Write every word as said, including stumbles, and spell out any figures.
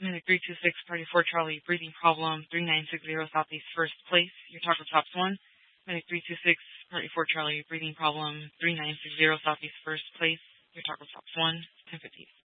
Minute three two six, Party four Charlie, breathing problem, three nine six zero Southeast first place, your taco tops one. Minute three two six, Party four Charlie, breathing problem, three nine six zero Southeast first place, your taco tops one, ten fifty.